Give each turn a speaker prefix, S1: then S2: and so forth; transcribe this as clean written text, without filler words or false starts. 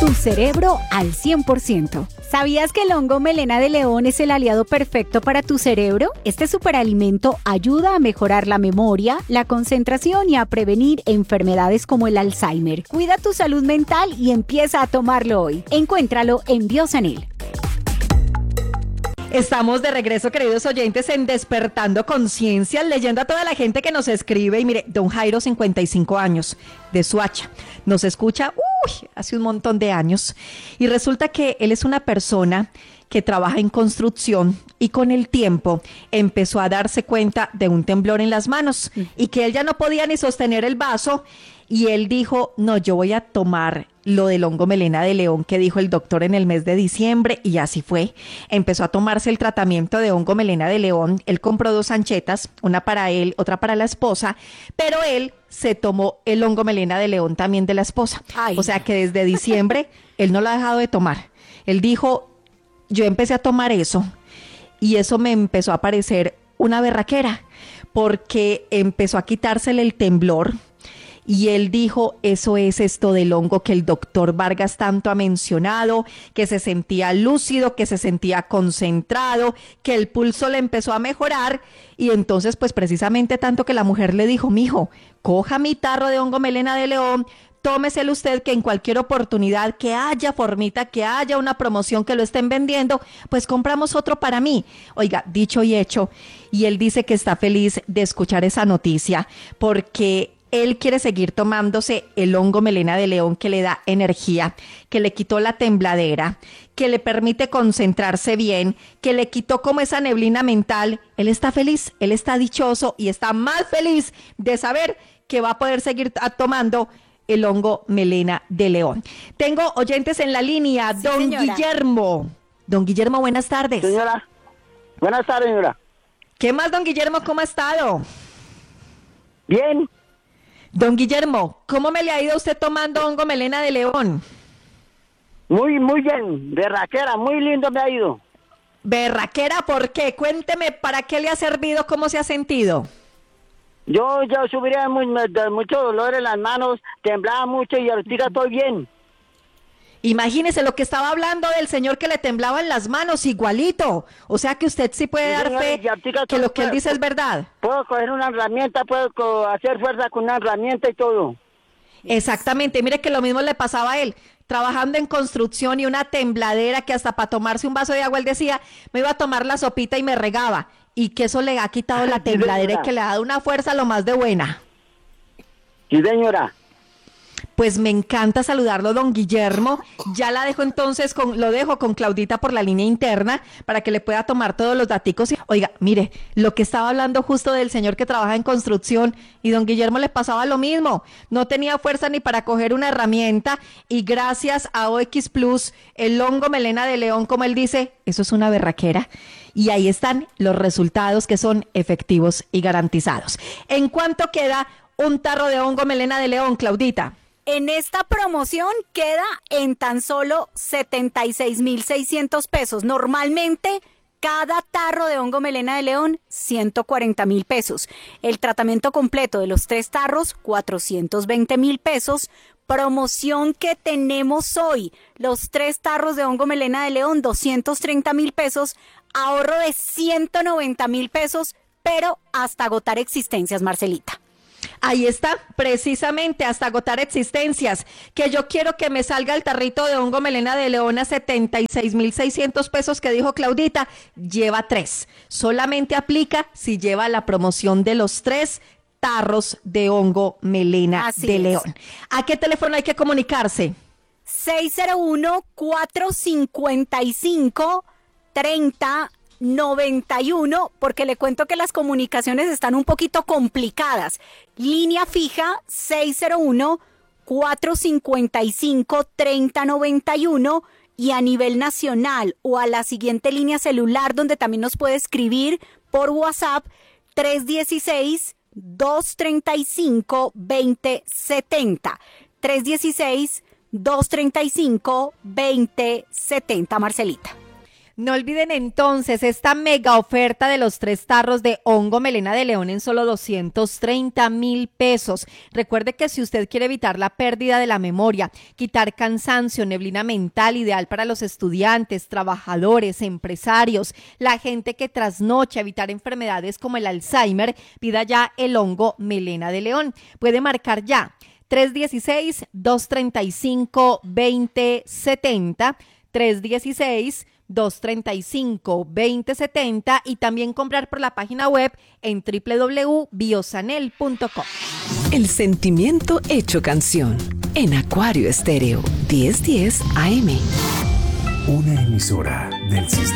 S1: tu cerebro al 100%. ¿Sabías que el hongo melena de león es el aliado perfecto para tu cerebro? Este superalimento ayuda a mejorar la memoria, la concentración y a prevenir enfermedades como el Alzheimer. Cuida tu salud mental y empieza a tomarlo hoy. Encuéntralo en Biosanil.
S2: Estamos de regreso, queridos oyentes, en Despertando Conciencia, leyendo a toda la gente que nos escribe. Y mire, don Jairo, 55 años, de Suacha, nos escucha hace un montón de años. Y resulta que él es una persona que trabaja en construcción y con el tiempo empezó a darse cuenta de un temblor en las manos y que él ya no podía ni sostener el vaso. Y él dijo, no, yo voy a tomar lo del hongo melena de león que dijo el doctor en el mes de diciembre, y así fue. Empezó a tomarse el tratamiento de hongo melena de león. Él compró 2 anchetas, una para él, otra para la esposa, pero él se tomó el hongo melena de león también de la esposa. Ay. O sea que desde diciembre él no lo ha dejado de tomar. Él dijo, yo empecé a tomar eso y eso me empezó a parecer una berraquera, porque empezó a quitársele el temblor. Y él dijo, eso es esto del hongo que el doctor Vargas tanto ha mencionado, que se sentía lúcido, que se sentía concentrado, que el pulso le empezó a mejorar. Y entonces, pues precisamente tanto que la mujer le dijo, mijo, coja mi tarro de hongo melena de león, tómeselo usted, que en cualquier oportunidad que haya formita, que haya una promoción que lo estén vendiendo, pues compramos otro para mí. Oiga, dicho y hecho, y él dice que está feliz de escuchar esa noticia, porque él quiere seguir tomándose el hongo melena de león, que le da energía, que le quitó la tembladera, que le permite concentrarse bien, que le quitó como esa neblina mental. Él está feliz, él está dichoso y está más feliz de saber que va a poder seguir tomando el hongo melena de león. Tengo oyentes en la línea, sí, don señora. Guillermo. Don Guillermo, buenas tardes.
S3: Señora, buenas tardes, señora.
S2: ¿Qué más, don Guillermo? ¿Cómo ha estado?
S3: Bien.
S2: Don Guillermo, ¿cómo me le ha ido a usted tomando hongo melena de león?
S3: Muy bien, berraquera, muy lindo me ha ido.
S2: ¿Berraquera por qué? Cuénteme, ¿para qué le ha servido? ¿Cómo se ha sentido?
S3: Yo subiría mucho dolor en las manos, temblaba mucho y ahorita estoy bien.
S2: Imagínese lo que estaba hablando del señor que le temblaban las manos, igualito. O sea que usted sí puede dar fe que lo que él dice es verdad.
S3: Puedo coger una herramienta, puedo hacer fuerza con una herramienta y todo.
S2: Exactamente, mire que lo mismo le pasaba a él, trabajando en construcción, y una tembladera que hasta para tomarse un vaso de agua él decía, me iba a tomar la sopita y me regaba. Y que eso le ha quitado la tembladera y que le ha dado una fuerza lo más de buena.
S3: Sí, señora.
S2: Pues me encanta saludarlo, don Guillermo. Ya la dejo entonces, lo dejo con Claudita por la línea interna para que le pueda tomar todos los daticos. Oiga, mire, lo que estaba hablando justo del señor que trabaja en construcción, y don Guillermo le pasaba lo mismo. No tenía fuerza ni para coger una herramienta, y gracias a OX Plus, el hongo melena de león, como él dice, eso es una berraquera. Y ahí están los resultados, que son efectivos y garantizados. ¿En cuánto queda un tarro de hongo melena de león, Claudita?
S1: En esta promoción queda en tan solo 76,600 pesos. Normalmente, cada tarro de hongo melena de león, 140,000 pesos. El tratamiento completo de los 3 tarros, 420,000 pesos. Promoción que tenemos hoy, los 3 tarros de hongo melena de león, 230,000 pesos. Ahorro de 190,000 pesos, pero hasta agotar existencias, Marcelita.
S2: Ahí está, precisamente, hasta agotar existencias. Que yo quiero que me salga el tarrito de hongo melena de león a 76,600 pesos que dijo Claudita. Lleva 3. Solamente aplica si lleva la promoción de los 3 tarros de hongo melena de león. ¿A qué teléfono hay que comunicarse?
S1: 601-455-3091, porque le cuento que las comunicaciones están un poquito complicadas. Línea fija 601-455-3091, y a nivel nacional o a la siguiente línea celular, donde también nos puede escribir por WhatsApp, 316-235-2070. 316-235-2070, Marcelita.
S2: No olviden entonces esta mega oferta de los 3 tarros de hongo melena de león en solo 230.000 pesos. Recuerde que si usted quiere evitar la pérdida de la memoria, quitar cansancio, neblina mental, ideal para los estudiantes, trabajadores, empresarios, la gente que trasnocha, evitar enfermedades como el Alzheimer, pida ya el hongo melena de león. Puede marcar ya 316-235-2070, 316-235-2070 y también comprar por la página web en www.biosanel.com.
S4: El sentimiento hecho canción en Acuario Estéreo 1010 AM.
S5: Una emisora del sistema.